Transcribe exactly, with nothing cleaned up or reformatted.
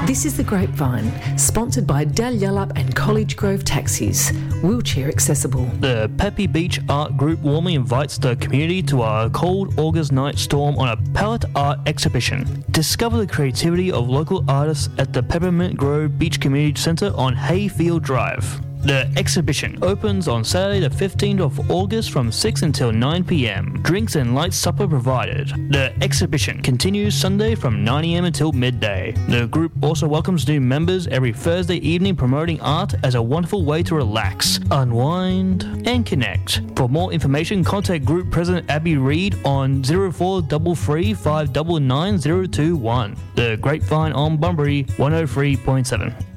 This is The Grapevine, sponsored by Dalyellup and College Grove Taxis, wheelchair accessible. The Peppy Beach Art Group warmly invites the community to a cold August night storm on a palette art exhibition. Discover the creativity of local artists at the Peppermint Grove Beach Community Centre on Hayfield Drive. The exhibition opens on Saturday the fifteenth of August from six until nine p.m. Drinks and light supper provided. The exhibition continues Sunday from nine a.m. until midday. The group also welcomes new members every Thursday evening, promoting art as a wonderful way to relax, unwind and connect. For more information, contact Group President Abby Reid on zero four three three, five nine nine, zero two one. The Grapevine on Bunbury one oh three point seven.